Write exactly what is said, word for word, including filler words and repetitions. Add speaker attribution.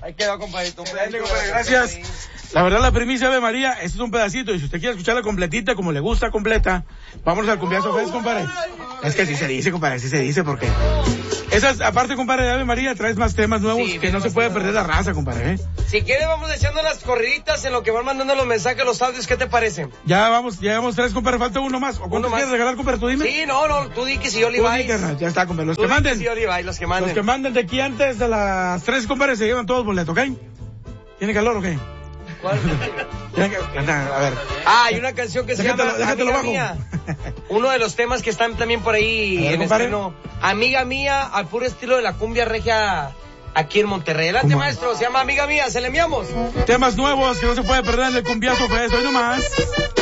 Speaker 1: Ahí quedó, compadrito.
Speaker 2: Gracias. La verdad, la primicia de María, este es un pedacito, y si usted quiere escucharla completita, como le gusta completa, vámonos al cumbiazo fest, compadre. Es que así se dice, compadre, así se dice, porque... Esas, aparte, compadre, de Ave María, traes más temas nuevos sí, que no se puede perder la raza, compadre, ¿eh?
Speaker 1: Si quiere, vamos echando las corriditas en lo que van mandando los mensajes, los audios, ¿qué te parece?
Speaker 2: Ya vamos, ya vamos tres, compadre, falta uno más. ¿O cuánto quieres regalar, compadre? Tú dime.
Speaker 1: Sí, no, no, tú di que si yo le
Speaker 2: Ya está, compadre. Los que manden.
Speaker 1: Si los que manden.
Speaker 2: Los que manden de aquí antes de las tres, compadre, se llevan todos boletos, ¿ok? ¿Tiene calor o qué?
Speaker 1: ¿Cuál?
Speaker 2: A ver.
Speaker 1: Ah, hay una canción que se
Speaker 2: déjatelo,
Speaker 1: llama
Speaker 2: déjatelo
Speaker 1: Amiga
Speaker 2: bajo.
Speaker 1: Mía. Uno de los temas que están también por ahí
Speaker 2: ver,
Speaker 1: en
Speaker 2: compadre.
Speaker 1: estreno. Amiga Mía, al puro estilo de la cumbia regia aquí en Monterrey. Adelante, maestro, se llama Amiga Mía, se le enviamos.
Speaker 2: Temas nuevos que no se puede perder en el cumbiazo fest, hoy nomás.